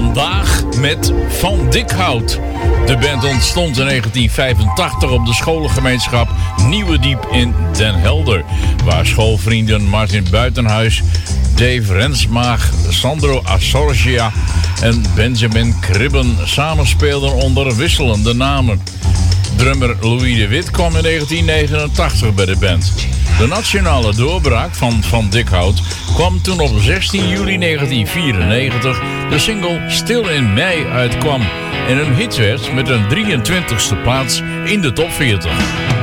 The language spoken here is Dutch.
Vandaag met Van Dikhout. De band ontstond in 1985 op de scholengemeenschap Nieuwe Diep in Den Helder, waar schoolvrienden Martin Buitenhuis, Dave Rensmaag, Sandro Assorgia en Benjamin Kribben samenspeelden onder wisselende namen. Drummer Louis de Wit kwam in 1989 bij de band. De nationale doorbraak van Van Dikhout kwam toen op 16 juli 1994 de single Stil in Mei uitkwam en een hit werd met een 23e plaats in de top 40.